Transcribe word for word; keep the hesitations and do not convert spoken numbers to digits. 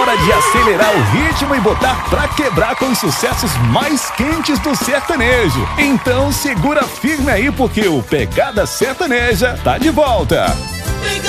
hora de acelerar o ritmo e botar pra quebrar com os sucessos mais quentes do sertanejo. Então segura firme aí porque o Pegada Sertaneja tá de volta.